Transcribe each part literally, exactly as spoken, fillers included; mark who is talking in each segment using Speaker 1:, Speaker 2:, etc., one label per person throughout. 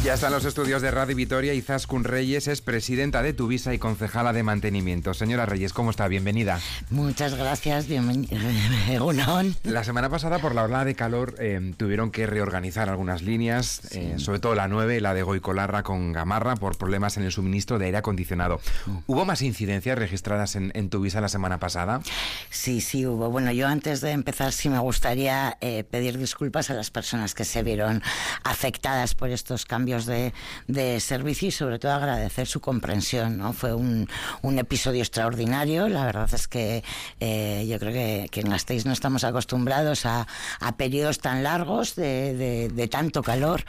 Speaker 1: Ya está en los estudios de Radio Vitoria. Izaskun Reyes es presidenta de Tuvisa y concejala de mantenimiento. Señora Reyes, ¿cómo está? Bienvenida.
Speaker 2: Muchas gracias, bienvenida.
Speaker 1: La semana pasada, por la ola de calor, eh, tuvieron que reorganizar algunas líneas, sí. eh, sobre todo la nueve, la de Goicolarra con Gamarra, por problemas en el suministro de aire acondicionado. ¿Hubo más incidencias registradas en, en Tuvisa la semana pasada?
Speaker 2: Sí, sí hubo. Bueno, yo antes de empezar sí me gustaría eh, pedir disculpas a las personas que se vieron afectadas por estos cambios De, de servicio y sobre todo agradecer su comprensión, ¿no? Fue un, un episodio extraordinario. La verdad es que eh, yo creo que, que en Gasteiz no estamos acostumbrados a, a periodos tan largos de, de, de tanto calor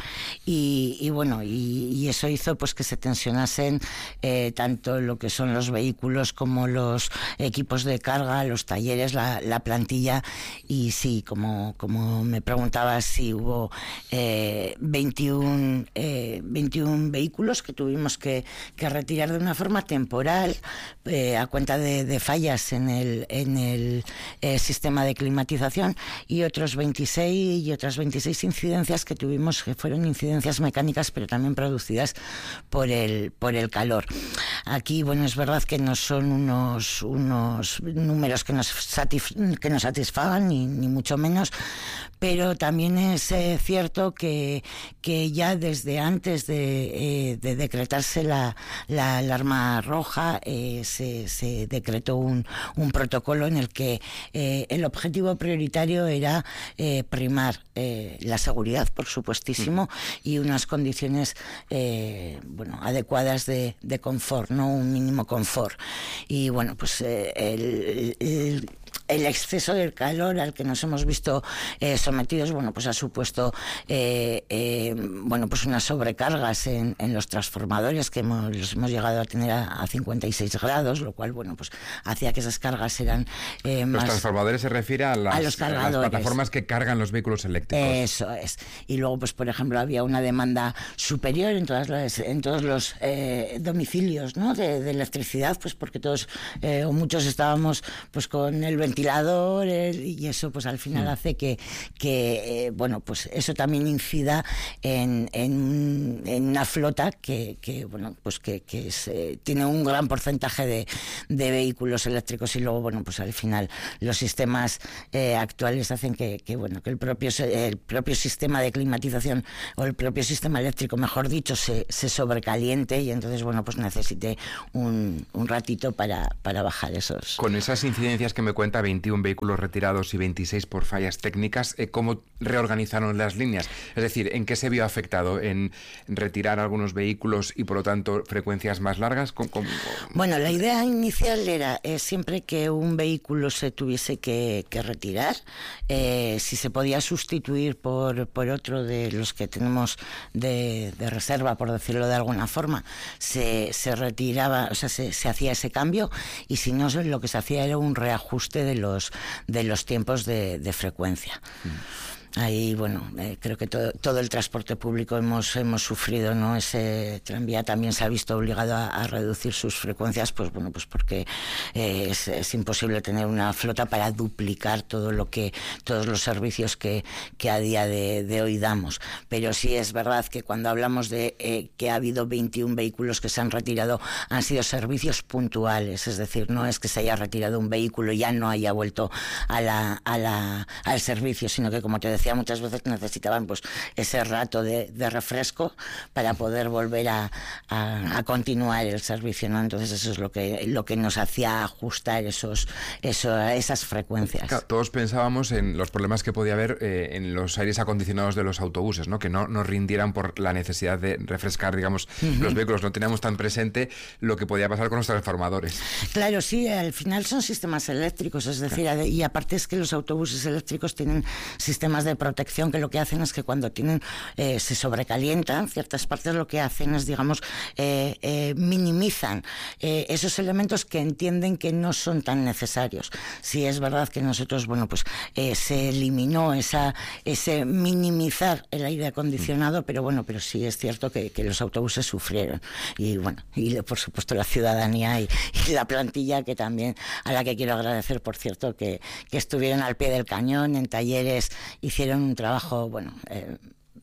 Speaker 2: y, y bueno, y, y eso hizo pues que se tensionasen eh, tanto lo que son los vehículos como los equipos de carga, los talleres, la, la plantilla. Y sí, como, como me preguntabas, si hubo eh, veintiún eh, veintiún vehículos que tuvimos que, que retirar de una forma temporal eh, a cuenta de, de fallas en el, en el eh, sistema de climatización, y otros veintiséis y otras veintiséis incidencias que tuvimos, que fueron incidencias mecánicas pero también producidas por el, por el calor. Aquí, bueno, es verdad que no son unos, unos números que nos, satisf- que nos satisfagan, ni, ni mucho menos, pero también es eh, cierto que, que ya desde antes de, eh, de decretarse la, la alarma roja eh, se, se decretó un, un protocolo en el que eh, el objetivo prioritario era eh, primar eh, la seguridad, por supuestísimo, mm. y unas condiciones eh, bueno, adecuadas de, de confort, no un mínimo confort. Y bueno, pues eh, el, el El exceso del calor al que nos hemos visto eh, sometidos, bueno, pues ha supuesto eh, eh, bueno, pues unas sobrecargas en, en los transformadores que hemos, los hemos llegado a tener a, a cincuenta y seis grados, lo cual, bueno, pues hacía que esas cargas eran eh, más...
Speaker 1: Los transformadores se refiere a las,
Speaker 2: a los
Speaker 1: a las plataformas que cargan los vehículos eléctricos.
Speaker 2: Eso es. Y luego, pues por ejemplo, había una demanda superior en todas las, en todos los eh, domicilios, ¿no? de, de electricidad, pues porque todos eh, o muchos estábamos pues con el ventilador eh, y eso pues al final mm. hace que, que eh, bueno, pues eso también incida en, en, en una flota que, que bueno, pues que, que es, eh, tiene un gran porcentaje de, de vehículos eléctricos, y luego, bueno, pues al final los sistemas eh, actuales hacen que, que bueno, que el propio el propio sistema de climatización o el propio sistema eléctrico, mejor dicho, se, se sobrecaliente, y entonces, bueno, pues necesite un, un ratito para, para bajar esos.
Speaker 1: Con esas incidencias que me cuenta, veintiún vehículos retirados y veintiséis por fallas técnicas, ¿cómo reorganizaron las líneas? Es decir, ¿en qué se vio afectado? ¿En retirar algunos vehículos y por lo tanto frecuencias más largas? ¿Cómo, cómo?
Speaker 2: Bueno, la idea inicial era eh, siempre que un vehículo se tuviese que, que retirar, eh, si se podía sustituir por, por otro de los que tenemos de, de reserva, por decirlo de alguna forma, se, se retiraba, o sea, se, se hacía ese cambio, y si no, lo que se hacía era un reajuste de los, de los tiempos de, de frecuencia. Mm. Ahí, bueno, eh, creo que todo, todo el transporte público hemos hemos sufrido, ¿no? Ese tranvía también se ha visto obligado a, a reducir sus frecuencias, pues bueno, pues porque eh, es, es imposible tener una flota para duplicar todo lo que todos los servicios que, que a día de, de hoy damos. Pero sí es verdad que cuando hablamos de eh, que ha habido veintiún vehículos que se han retirado, han sido servicios puntuales, es decir, no es que se haya retirado un vehículo y ya no haya vuelto a la, a la, al servicio, sino que, como te decía, muchas veces necesitaban pues ese rato de, de refresco para poder volver a, a, a continuar el servicio, ¿no? Entonces eso es lo que lo que nos hacía ajustar esos, esos esas frecuencias.
Speaker 1: Claro, todos pensábamos en los problemas que podía haber eh, en los aires acondicionados de los autobuses, ¿no? Que no nos rindieran por la necesidad de refrescar, digamos, uh-huh. los vehículos. No teníamos tan presente lo que podía pasar con los transformadores.
Speaker 2: Claro, sí, al final son sistemas eléctricos, es decir, claro. y aparte es que los autobuses eléctricos tienen sistemas de protección que lo que hacen es que cuando tienen eh, se sobrecalientan ciertas partes, lo que hacen es, digamos, eh, eh, minimizan eh, esos elementos que entienden que no son tan necesarios. Sí es verdad que nosotros, bueno, pues eh, se eliminó esa ese minimizar el aire acondicionado, pero bueno, pero sí es cierto que, que los autobuses sufrieron, y bueno, y por supuesto la ciudadanía y, y la plantilla, que también, a la que quiero agradecer, por cierto, que, que estuvieron al pie del cañón en talleres, hicieron un trabajo, bueno, eh,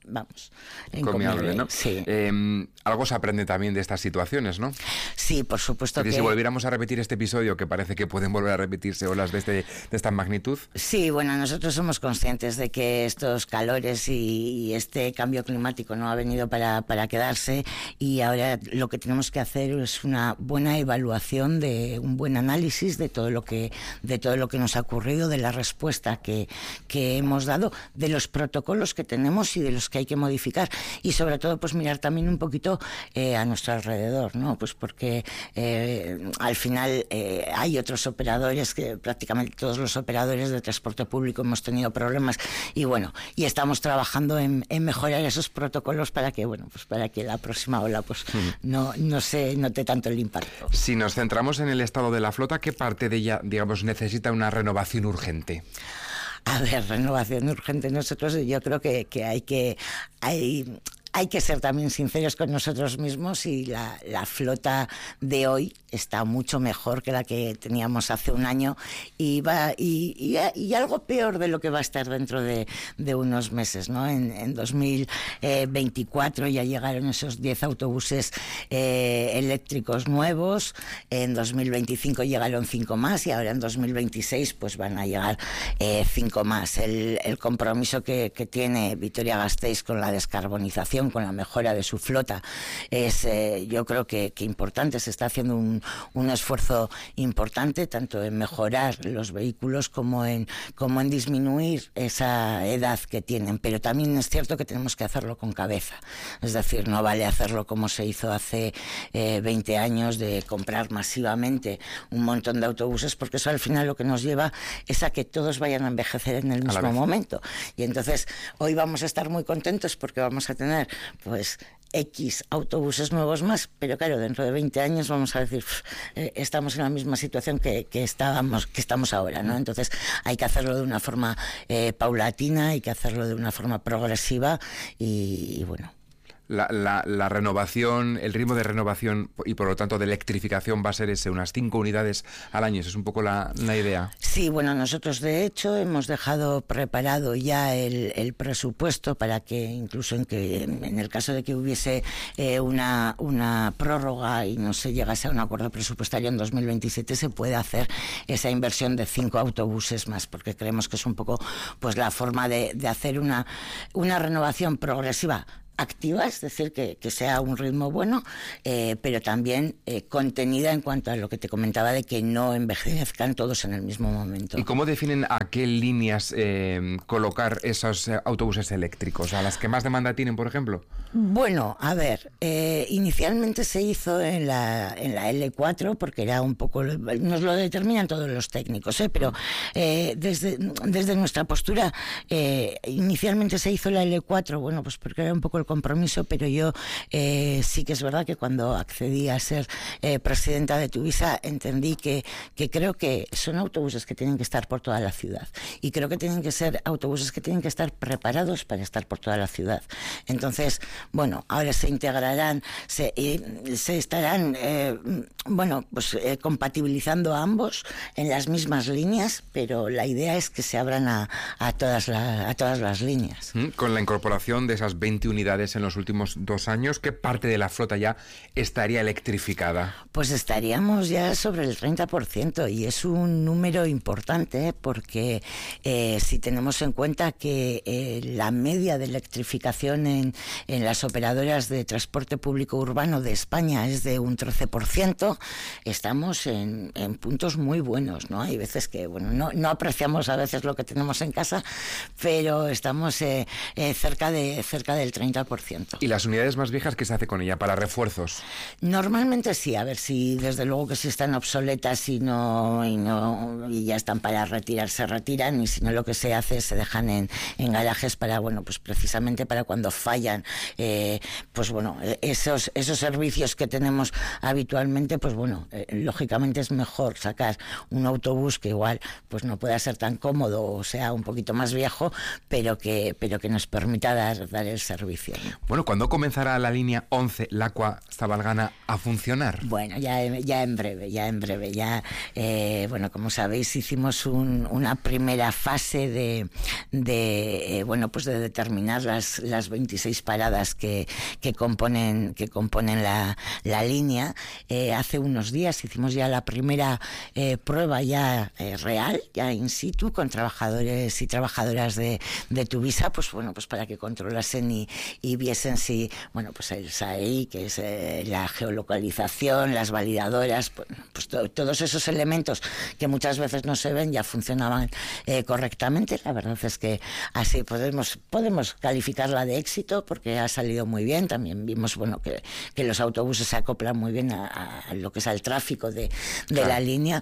Speaker 2: vamos,
Speaker 1: encomiable, ¿no?
Speaker 2: Sí.
Speaker 1: Eh, algo se aprende también de estas situaciones, ¿no?
Speaker 2: Sí, por supuesto.
Speaker 1: Porque
Speaker 2: que
Speaker 1: si volviéramos a repetir este episodio, que parece que pueden volver a repetirse olas de, este, de esta magnitud.
Speaker 2: Sí, bueno, nosotros somos conscientes de que estos calores y, y este cambio climático no ha venido para, para quedarse, y ahora lo que tenemos que hacer es una buena evaluación, de un buen análisis de todo lo que, de todo lo que nos ha ocurrido, de la respuesta que, que hemos dado, de los protocolos que tenemos y de los que hay que modificar, y sobre todo pues mirar también un poquito eh, a nuestro alrededor, ¿no? Pues porque eh, al final eh, hay otros operadores, que prácticamente todos los operadores de transporte público hemos tenido problemas, y bueno, y estamos trabajando en, en mejorar esos protocolos para que, bueno, pues para que la próxima ola pues mm. no, no se note tanto el impacto.
Speaker 1: Si nos centramos en el estado de la flota, ¿qué parte de ella, digamos, necesita una renovación urgente?
Speaker 2: A ver, renovación urgente. Nosotros, yo creo que, que hay que... Hay, Hay que ser también sinceros con nosotros mismos, y la, la flota de hoy está mucho mejor que la que teníamos hace un año, y va y, y, y algo peor de lo que va a estar dentro de, de unos meses, ¿no? En, en dos mil veinticuatro ya llegaron esos diez autobuses eh, eléctricos nuevos, en dos mil veinticinco llegaron cinco más, y ahora en dos mil veintiséis pues van a llegar eh, cinco más. El, el compromiso que, que tiene Vitoria-Gasteiz con la descarbonización, con la mejora de su flota, es eh, yo creo que, que importante. Se está haciendo un, un esfuerzo importante tanto en mejorar los vehículos como en, como en disminuir esa edad que tienen, pero también es cierto que tenemos que hacerlo con cabeza, es decir, no vale hacerlo como se hizo hace eh, veinte años, de comprar masivamente un montón de autobuses, porque eso al final lo que nos lleva es a que todos vayan a envejecer en el mismo momento, y entonces hoy vamos a estar muy contentos porque vamos a tener pues X autobuses nuevos más, pero claro, dentro de veinte años vamos a decir eh, estamos en la misma situación que, que estábamos que estamos ahora, ¿no? Entonces hay que hacerlo de una forma eh, paulatina, hay que hacerlo de una forma progresiva, y, y bueno.
Speaker 1: La, la, la renovación, el ritmo de renovación y por lo tanto de electrificación va a ser ese, unas cinco unidades al año. Esa es un poco la, la idea.
Speaker 2: Sí, bueno, nosotros de hecho hemos dejado preparado ya el, el presupuesto para que incluso en que en el caso de que hubiese eh, una, una prórroga y no se llegase a un acuerdo presupuestario en dos mil veintisiete, se puede hacer esa inversión de cinco autobuses más, porque creemos que es un poco pues la forma de, de hacer una, una renovación progresiva, activa, es decir, que, que sea un ritmo bueno, eh, pero también eh, contenida en cuanto a lo que te comentaba de que no envejezcan todos en el mismo momento.
Speaker 1: ¿Y cómo definen a qué líneas eh, colocar esos eh, autobuses eléctricos? ¿A las que más demanda tienen, por ejemplo?
Speaker 2: Bueno, a ver, eh, inicialmente se hizo en la, en la L cuatro, porque era un poco, nos lo determinan todos los técnicos, ¿eh? Pero eh, desde, desde nuestra postura, eh, inicialmente se hizo la L cuatro, bueno, pues porque era un poco el compromiso, pero yo eh, sí que es verdad que cuando accedí a ser eh, presidenta de Tuvisa entendí que, que creo que son autobuses que tienen que estar por toda la ciudad, y creo que tienen que ser autobuses que tienen que estar preparados para estar por toda la ciudad. Entonces, bueno, ahora se integrarán, se, eh, se estarán, eh, bueno, pues eh, compatibilizando a ambos en las mismas líneas, pero la idea es que se abran a, a, todas, la, a todas las líneas.
Speaker 1: Con la incorporación de esas veinte unidades en los últimos dos años, ¿qué parte de la flota ya estaría electrificada?
Speaker 2: Pues estaríamos ya sobre el treinta por ciento, y es un número importante, porque eh, si tenemos en cuenta que eh, la media de electrificación en, en las operadoras de transporte público urbano de España es de un trece por ciento, estamos en, en puntos muy buenos, ¿no? Hay veces que, bueno, no, no apreciamos a veces lo que tenemos en casa, pero estamos eh, eh, cerca de cerca del treinta por ciento.
Speaker 1: ¿Y las unidades más viejas qué se hace con ella para refuerzos?
Speaker 2: Normalmente sí, a ver si desde luego que si están obsoletas y no y no y ya están para retirar, se retiran, y si no lo que se hace es se dejan en, en garajes para, bueno, pues precisamente para cuando fallan, eh, pues bueno, esos esos servicios que tenemos habitualmente, pues bueno, eh, lógicamente es mejor sacar un autobús que igual pues no pueda ser tan cómodo o sea un poquito más viejo, pero que pero que nos permita dar dar el servicio.
Speaker 1: Bueno, ¿cuándo comenzará la línea once Lacua-Zabalgana a funcionar?
Speaker 2: Bueno, ya, ya en breve, ya en breve. Ya, eh, bueno, como sabéis, hicimos un, una primera fase de, de eh, bueno, pues de determinar las, las veintiséis paradas que, que componen, que componen la, la línea. Eh, hace unos días hicimos ya la primera eh, prueba ya eh, real, ya in situ, con trabajadores y trabajadoras de, de Tuvisa, pues bueno, pues para que controlasen y, y viesen si, bueno, pues el S A I, que es eh, la geolocalización, las validadoras, pues, pues to, todos esos elementos que muchas veces no se ven ya funcionaban eh, correctamente. La verdad es que así podemos, podemos calificarla de éxito porque ha salido muy bien. También vimos, bueno, que, que los autobuses se acoplan muy bien a, a lo que es al tráfico de, de claro. la línea.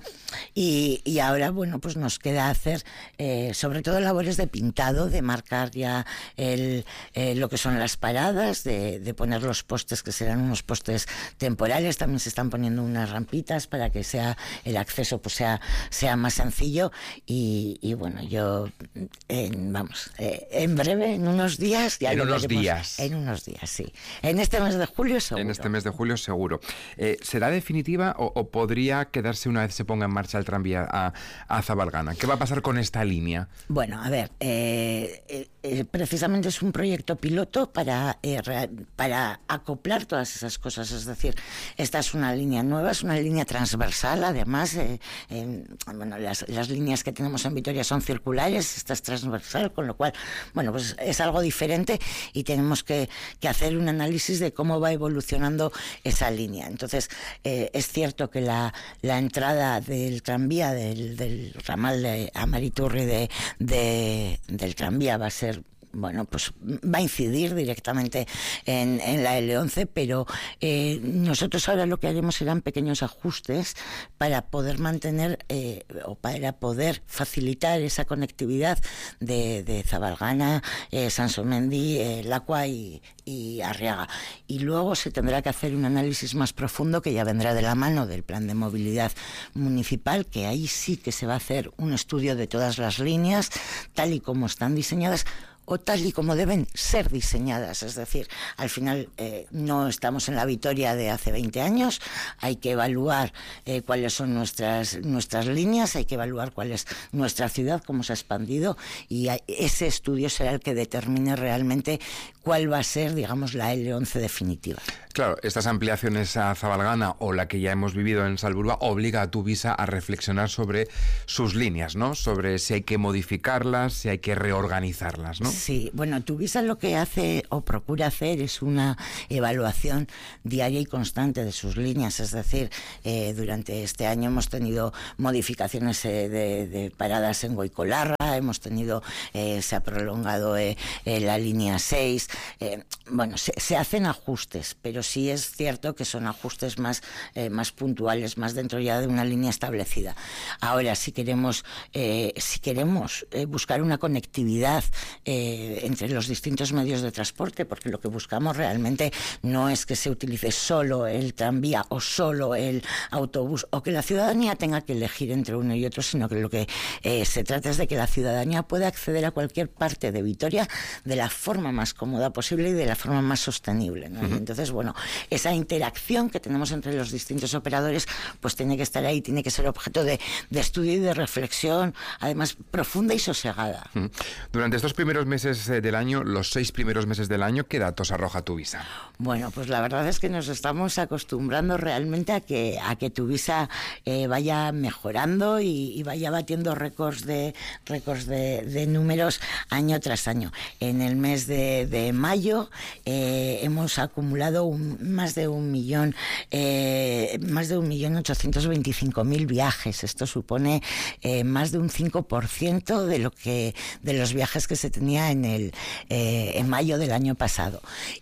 Speaker 2: Y, y ahora, bueno, pues nos queda hacer eh, sobre todo labores de pintado, de marcar ya el, eh, lo que son las paradas, de, de poner los postes, que serán unos postes temporales. También se están poniendo unas rampitas para que sea el acceso pues sea, sea más sencillo. Y, y bueno, yo, en, vamos, eh, en breve, en unos días... Ya
Speaker 1: en unos
Speaker 2: veremos.
Speaker 1: días.
Speaker 2: En unos días, sí. En este mes de julio seguro.
Speaker 1: En este mes de julio seguro. Eh, ¿Será definitiva o, o podría quedarse una vez se ponga en marcha el tranvía a, a Zabalgana? ¿Qué va a pasar con esta línea?
Speaker 2: Bueno, a ver, eh, eh, precisamente es un proyecto piloto para, eh, para acoplar todas esas cosas. Es decir, esta es una línea nueva, es una línea transversal. Además, eh, eh, bueno, las, las líneas que tenemos en Vitoria son circulares, esta es transversal, con lo cual, bueno, pues es algo diferente y tenemos que, que hacer un análisis de cómo va evolucionando esa línea. Entonces, eh, es cierto que la, la entrada del tranvía, del, del ramal de Amariturri de, de, del tranvía va a ser, bueno, pues va a incidir directamente en, en la L once, pero eh, nosotros ahora lo que haremos serán pequeños ajustes para poder mantener eh, o para poder facilitar esa conectividad de, de Zabalgana, eh, Sansomendi, eh, Lacua y, y Arriaga. Y luego se tendrá que hacer un análisis más profundo que ya vendrá de la mano del plan de movilidad municipal, que ahí sí que se va a hacer un estudio de todas las líneas, tal y como están diseñadas, o tal y como deben ser diseñadas. Es decir, al final eh, no estamos en la Vitoria de hace veinte años, hay que evaluar eh, cuáles son nuestras, nuestras líneas, hay que evaluar cuál es nuestra ciudad, cómo se ha expandido, y hay, ese estudio será el que determine realmente cuál va a ser, digamos, la L once definitiva.
Speaker 1: Claro, estas ampliaciones a Zabalgana o la que ya hemos vivido en Salburua obliga a Tuvisa a reflexionar sobre sus líneas, ¿no? Sobre si hay que modificarlas, si hay que reorganizarlas, ¿no?
Speaker 2: Sí, bueno, Tuvisa lo que hace o procura hacer es una evaluación diaria y constante de sus líneas. Es decir, eh, durante este año hemos tenido modificaciones eh, de, de paradas en Goicolarra, hemos tenido, eh, se ha prolongado eh, eh, la línea seis. Eh, bueno, se, se hacen ajustes, pero sí es cierto que son ajustes más, eh, más puntuales, más dentro ya de una línea establecida. Ahora, si queremos, eh, si queremos eh, buscar una conectividad eh, entre los distintos medios de transporte, porque lo que buscamos realmente no es que se utilice solo el tranvía o solo el autobús, o que la ciudadanía tenga que elegir entre uno y otro, sino que lo que eh, se trata es de que la ciudadanía pueda acceder a cualquier parte de Vitoria de la forma más cómoda posible y de la forma más sostenible, ¿no? Uh-huh. Y entonces, bueno, esa interacción que tenemos entre los distintos operadores pues tiene que estar ahí, tiene que ser objeto de, de estudio y de reflexión, además profunda y sosegada.
Speaker 1: Uh-huh. Durante estos primeros meses del año, los seis primeros meses del año, ¿qué datos arroja Tuvisa?
Speaker 2: Bueno, pues la verdad es que nos estamos acostumbrando realmente a que, a que Tuvisa eh, vaya mejorando y, y vaya batiendo récords de récords de, de números año tras año. En el mes de, de mayo eh, hemos acumulado un, más de un millón, eh, más de un millón ochocientos veinticinco mil viajes. Esto supone eh, más de un cinco por ciento de lo que de los viajes que se tenía en el eh, en mayo del año pasado.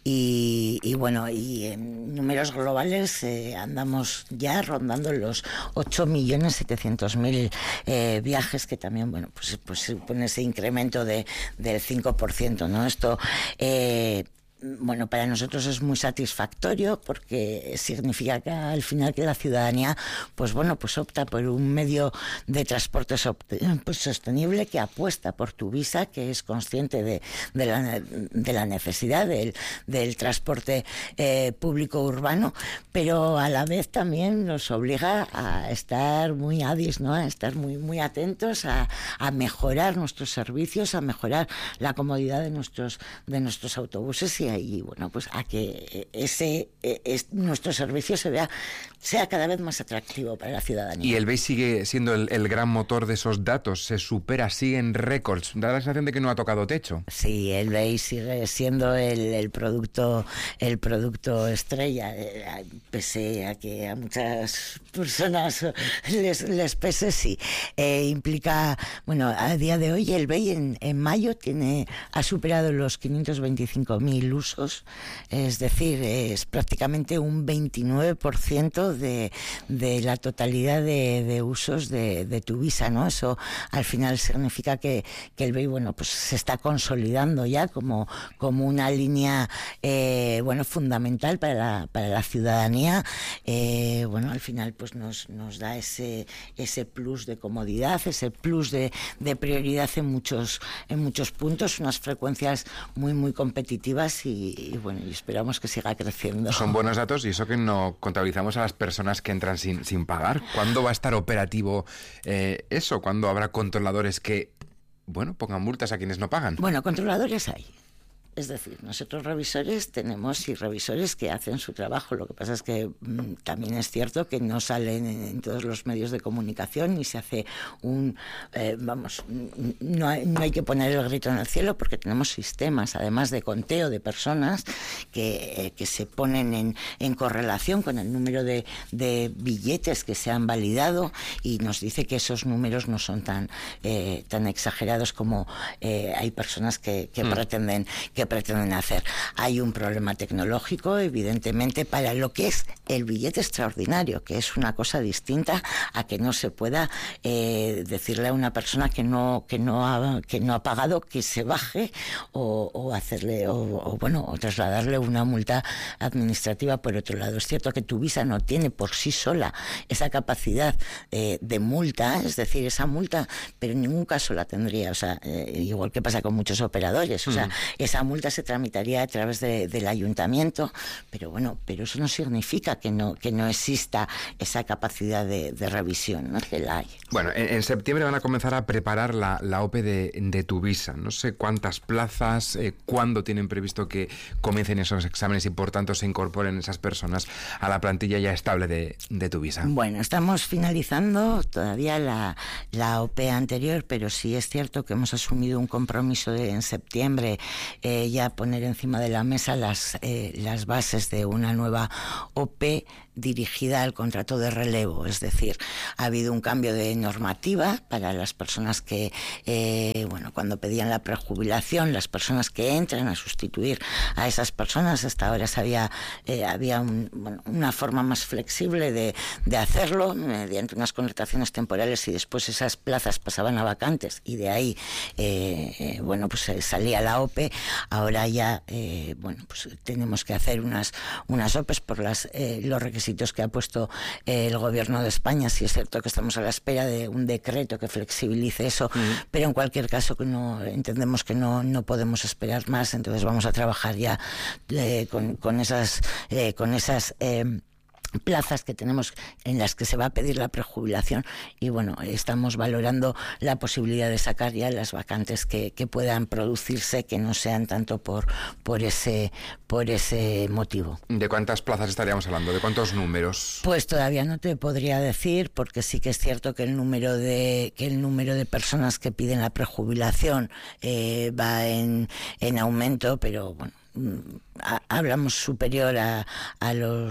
Speaker 2: Y, y bueno, y en números globales eh, andamos ya rondando los ocho millones setecientos mil eh, viajes, que también, bueno, pues, pues supone ese incremento de, del cinco por ciento, ¿no? Esto eh, bueno, para nosotros es muy satisfactorio porque significa que al final que la ciudadanía, pues bueno, pues opta por un medio de transporte pues sostenible, que apuesta por Tuvisa, que es consciente de, de, la, de la necesidad del, del transporte eh, público urbano, pero a la vez también nos obliga a estar muy adis, ¿no? A estar muy, muy atentos a, a mejorar nuestros servicios, a mejorar la comodidad de nuestros, de nuestros autobuses y, y bueno, pues a que ese es, nuestro servicio se vea, sea cada vez más atractivo para la ciudadanía.
Speaker 1: Y el B E I sigue siendo el, el gran motor de esos datos, se supera, sigue en récords, da la sensación de que no ha tocado techo.
Speaker 2: Sí, el B E I sigue siendo el, el producto el producto estrella, pese a que a muchas personas les, les pese, sí. Eh, implica, bueno, a día de hoy el B E I en, en mayo tiene ha superado los quinientos veinticinco mil usos, es decir, es prácticamente un veintinueve por ciento de, de la totalidad de, de usos de, de Tuvisa, ¿no? Eso al final significa que, que el B E I, bueno, pues se está consolidando ya como, como una línea eh, bueno, fundamental para la, para la ciudadanía. Eh, bueno, al final pues nos, nos da ese, ese plus de comodidad, ese plus de, de prioridad en muchos, en muchos puntos, unas frecuencias muy muy competitivas y, y bueno, y esperamos que siga creciendo.
Speaker 1: Son buenos datos y eso que no contabilizamos a las personas que entran sin, sin pagar. ¿Cuándo va a estar operativo eh, eso? ¿Cuándo habrá controladores que, bueno, pongan multas a quienes no pagan?
Speaker 2: Bueno, controladores hay. Es decir, nosotros revisores tenemos y revisores que hacen su trabajo. Lo que pasa es que mmm, también es cierto que no salen en, en todos los medios de comunicación ni se hace un... Eh, vamos, no hay, no hay que poner el grito en el cielo porque tenemos sistemas, además de conteo de personas que, eh, que se ponen en, en correlación con el número de, de billetes que se han validado y nos dice que esos números no son tan, eh, tan exagerados como eh, hay personas que, que mm. pretenden que pretenden hacer. Hay un problema tecnológico, evidentemente, para lo que es el billete extraordinario, que es una cosa distinta a que no se pueda eh, decirle a una persona que no que no ha, que no ha pagado que se baje o, o hacerle o, o bueno o trasladarle una multa administrativa por otro lado. Es cierto que Tuvisa no tiene por sí sola esa capacidad eh, de multa, es decir, esa multa, pero en ningún caso la tendría, o sea, eh, igual que pasa con muchos operadores, o sea, mm. esa multa multa se tramitaría a través de, del ayuntamiento, pero bueno, pero eso no significa que no que no exista esa capacidad de, de revisión, ¿no? Que la hay.
Speaker 1: Bueno, en, en septiembre van a comenzar a preparar la, la O P E de, de Tuvisa. No sé cuántas plazas, eh, cuándo tienen previsto que comiencen esos exámenes y por tanto se incorporen esas personas a la plantilla ya estable de, de Tuvisa.
Speaker 2: Bueno, estamos finalizando todavía la, la O P E anterior, pero sí es cierto que hemos asumido un compromiso de en septiembre eh, ya poner encima de la mesa las, eh, las bases de una nueva O P E dirigida al contrato de relevo, es decir, ha habido un cambio de normativa para las personas que, eh, bueno, cuando pedían la prejubilación, las personas que entran a sustituir a esas personas, hasta ahora sabía, eh, había un, bueno, una forma más flexible de, de hacerlo, mediante unas contrataciones temporales y después esas plazas pasaban a vacantes y de ahí, eh, eh, bueno, pues salía la O P E. Ahora ya, eh, bueno, pues tenemos que hacer unas, unas O P Es por las, eh, los requisitos que ha puesto eh, el Gobierno de España. Sí es cierto que estamos a la espera de un decreto que flexibilice eso, mm. pero en cualquier caso que no entendemos que no, no podemos esperar más, entonces vamos a trabajar ya eh, con, con esas, eh, con esas eh, plazas que tenemos en las que se va a pedir la prejubilación y bueno, estamos valorando la posibilidad de sacar ya las vacantes que, que puedan producirse, que no sean tanto por, por ese por ese motivo.
Speaker 1: ¿De cuántas plazas estaríamos hablando? ¿De cuántos números?
Speaker 2: Pues todavía no te podría decir, porque sí que es cierto que el número de que el número de personas que piden la prejubilación eh, va en, en aumento, pero bueno, hablamos superior a, a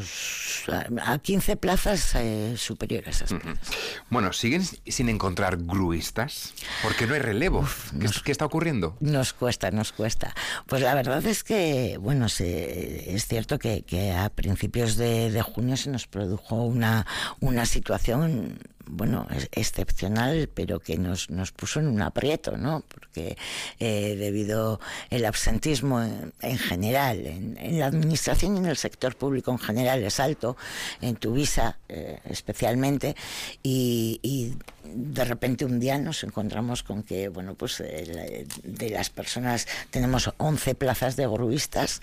Speaker 2: los a quince plazas eh, superiores a esas plazas.
Speaker 1: Bueno, ¿siguen sin encontrar gruistas? Porque no hay relevo. Uf, ¿Qué, nos, ¿Qué está ocurriendo?
Speaker 2: Nos cuesta, nos cuesta. Pues la verdad es que, bueno, se, es cierto que, que a principios de, de junio se nos produjo una, una situación bueno, excepcional, pero que nos, nos puso en un aprieto, ¿no? Porque eh, debido el absentismo en, en general, en, en la administración y en el sector público en general es alto, en Tuvisa eh, especialmente, y, y de repente un día nos encontramos con que, bueno, pues eh, de las personas tenemos once plazas de gruistas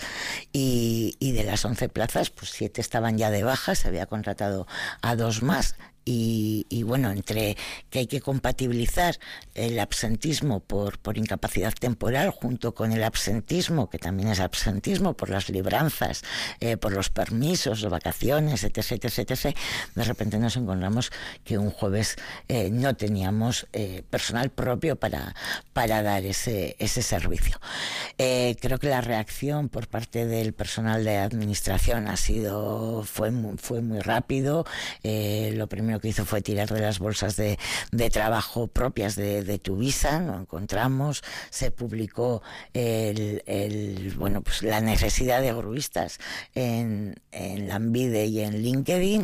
Speaker 2: y, y de las once plazas, pues siete estaban ya de baja, se había contratado a dos más. Y, y bueno, entre que hay que compatibilizar el absentismo por, por incapacidad temporal junto con el absentismo, que también es absentismo por las libranzas, eh, por los permisos, las vacaciones, etc, etc, etc, de repente nos encontramos que un jueves eh, no teníamos eh, personal propio para, para dar ese, ese servicio. Eh, creo que la reacción por parte del personal de administración ha sido, fue, muy, fue muy rápido. Eh, lo primero que hizo fue tirar de las bolsas de, de trabajo propias de, de Tuvisa, lo encontramos, se publicó el, el, bueno, pues la necesidad de gruistas en, en Lanbide y en LinkedIn.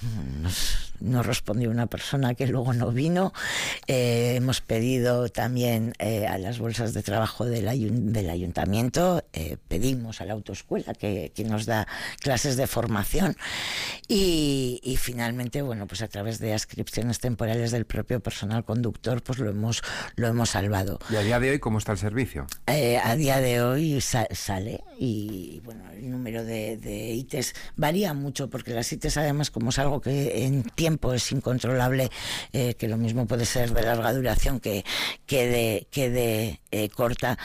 Speaker 2: Nos, nos respondió una persona que luego no vino. Eh, hemos pedido también eh, a las bolsas de trabajo del, ayun, del ayuntamiento, eh, pedimos a la autoescuela que, que nos da clases de formación y, y finalmente, bueno, pues a través de adscripciones temporales del propio personal conductor, pues lo hemos lo hemos salvado.
Speaker 1: ¿Y a día de hoy cómo está el servicio?
Speaker 2: Eh, a día de hoy sa- sale y bueno, el número de, de I T E S varía mucho porque las I T E S además, como es algo que en tiempo es incontrolable, eh, que lo mismo puede ser de larga duración que, que de, que de eh, corta,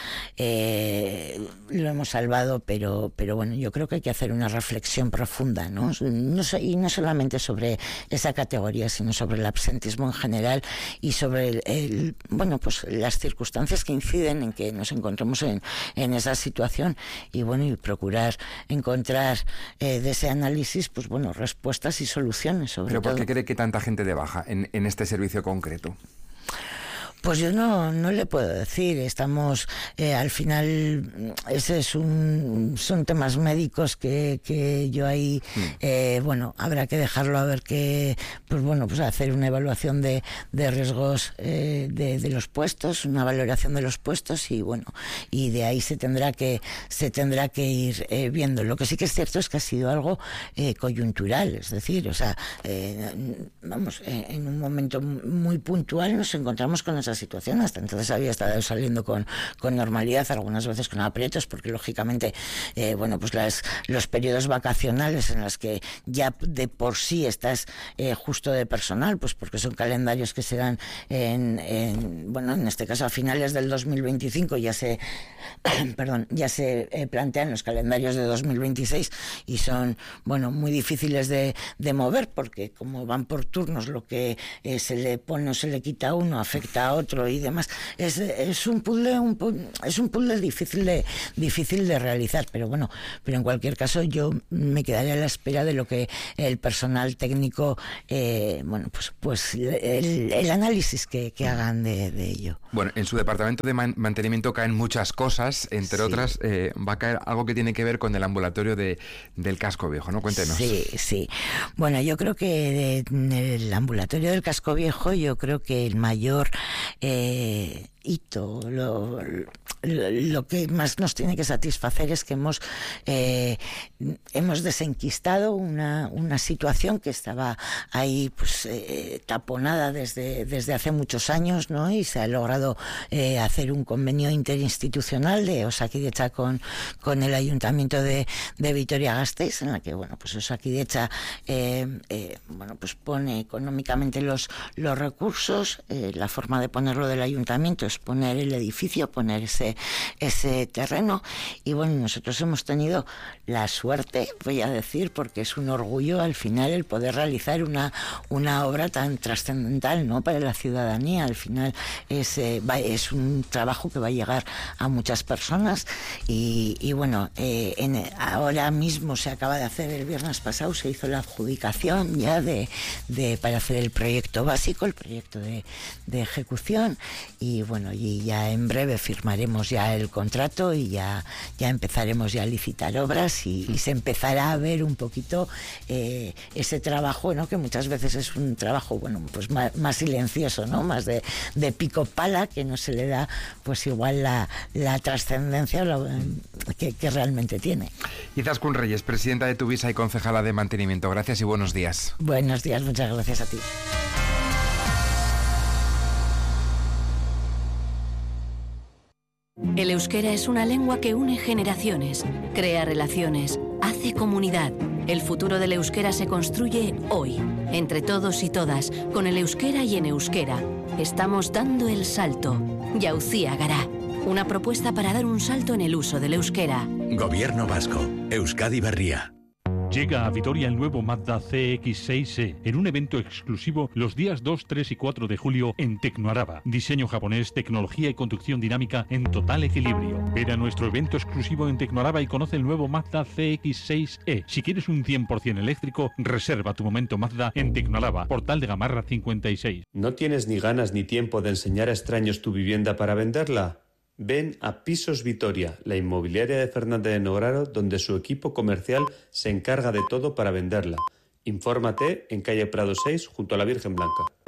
Speaker 2: eh, lo hemos salvado, pero, pero bueno, yo creo que hay que hacer una reflexión profunda, ¿no? No so, y no solamente sobre esa categoría, sino sobre el absentismo en general y sobre el, el, bueno, pues las circunstancias que inciden en que nos encontremos en, en esa situación y bueno, y procurar encontrar eh, de ese análisis, pues bueno, respuestas y soluciones sobre
Speaker 1: ¿Pero
Speaker 2: todo.
Speaker 1: por qué cree que tanta gente de baja en, en este servicio concreto?
Speaker 2: Pues yo no, no le puedo decir, estamos, eh, al final, ese es un, son temas médicos que, que yo ahí, mm. eh, bueno, habrá que dejarlo a ver que, pues bueno, pues hacer una evaluación de, de riesgos eh, de, de los puestos, una valoración de los puestos y bueno, y de ahí se tendrá que, se tendrá que ir eh, viendo. Lo que sí que es cierto es que ha sido algo eh, coyuntural, es decir, o sea, eh, vamos, eh, en un momento muy puntual nos encontramos con esa situación. Hasta entonces había estado saliendo con, con normalidad, algunas veces con aprietos, porque lógicamente, eh, bueno, pues las, los periodos vacacionales en los que ya de por sí estás eh, justo de personal, pues porque son calendarios que se dan en, en bueno, en este caso a finales del dos mil veinticinco ya se, perdón, ya se eh, plantean los calendarios de dos mil veintiséis y son, bueno, muy difíciles de, de mover porque como van por turnos, lo que eh, se le pone o se le quita a uno afecta a otro y demás, es, es un puzzle un, es un puzzle difícil de difícil de realizar, pero bueno, pero en cualquier caso yo me quedaré a la espera de lo que el personal técnico eh, bueno, pues pues el, el análisis que, que hagan de, de ello.
Speaker 1: Bueno, en su departamento de man- mantenimiento caen muchas cosas, entre sí. otras eh, va a caer algo que tiene que ver con el ambulatorio de, del Casco Viejo, ¿no? Cuéntenos.
Speaker 2: Sí, sí. Bueno, yo creo que en el ambulatorio del Casco Viejo, yo creo que el mayor eh, hito, lo, lo, lo que más nos tiene que satisfacer es que hemos eh, hemos desenquistado una, una situación que estaba ahí pues eh, taponada desde, desde hace muchos años, ¿no? Y se ha logrado eh, hacer un convenio interinstitucional de Osakidetza con, con el Ayuntamiento de, de Vitoria-Gasteiz, en la que bueno, pues Osakidetza eh, eh, bueno, pues pone económicamente los, los recursos, eh, la forma de ponerlo del Ayuntamiento es poner el edificio, poner ese, ese terreno y bueno, nosotros hemos tenido la suerte, voy a decir, porque es un orgullo al final el poder realizar una, una obra tan trascendental, ¿no?, para la ciudadanía. Al final es, eh, va, es un trabajo que va a llegar a muchas personas y, y bueno, eh, en, ahora mismo se acaba de hacer, el viernes pasado se hizo la adjudicación ya de, de para hacer el proyecto básico, el proyecto de, de ejecución y bueno, bueno, y ya en breve firmaremos ya el contrato y ya, ya empezaremos ya a licitar obras y, y se empezará a ver un poquito eh, ese trabajo, ¿no? Que muchas veces es un trabajo, bueno, pues más, más silencioso, ¿no? Más de, de pico pala, que no se le da pues igual la, la trascendencia que, que realmente tiene.
Speaker 1: Izaskun Reyes, presidenta de Tuvisa y concejala de mantenimiento. Gracias y buenos días.
Speaker 2: Buenos días, muchas gracias a ti.
Speaker 3: El euskera es una lengua que une generaciones, crea relaciones, hace comunidad. El futuro del euskera se construye hoy, entre todos y todas, con el euskera y en euskera. Estamos dando el salto. Jauzia Gara, una propuesta para dar un salto en el uso del euskera.
Speaker 4: Gobierno Vasco, Euskadi Berria.
Speaker 5: Llega a Vitoria el nuevo Mazda C X seis E en un evento exclusivo los días dos, tres y cuatro de julio en Tecnoaraba. Diseño japonés, tecnología y conducción dinámica en total equilibrio. Ven a nuestro evento exclusivo en Tecnoaraba y conoce el nuevo Mazda C X seis E. Si quieres un cien por ciento eléctrico, reserva tu momento Mazda en Tecnoaraba, Portal de Gamarra cincuenta y seis.
Speaker 6: ¿No tienes ni ganas ni tiempo de enseñar a extraños tu vivienda para venderla? Ven a Pisos Vitoria, la inmobiliaria de Fernández de Nograro, donde su equipo comercial se encarga de todo para venderla. Infórmate en calle Prado seis, junto a la Virgen Blanca.